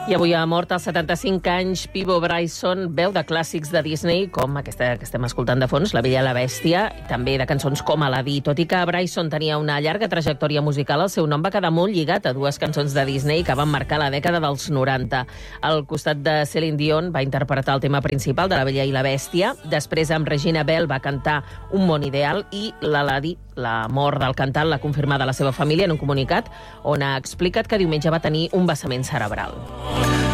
I avui ha mort als 75 anys Peabo Bryson, veu de clàssics de Disney, com aquesta que estem escoltant de fons, La Bella i la Bèstia, i també de cançons com Aladí. Tot i que Bryson tenia una llarga trajectòria musical, el seu nom va quedar molt lligat a dues cançons de Disney que van marcar la dècada dels 90. Al costat de Celine Dion va interpretar el tema principal de La Bella i la Bèstia. Després, amb Regina Bell, va cantar Un món ideal, i l'Aladí, la mort del cantant, l'ha confirmada la seva família en un comunicat on ha explicat que diumenge va tenir un vessament cerebral.